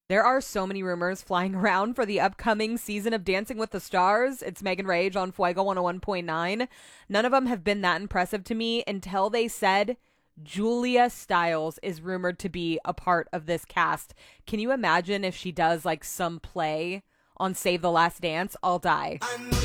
There are so many rumors flying around for the upcoming season of Dancing with the Stars. It's Megan Rage on Fuego 101.9. None of them have been that impressive to me until they said Julia Stiles is rumored to be a part of this cast. Can you imagine if she does like some play on Save the Last Dance? I'll die.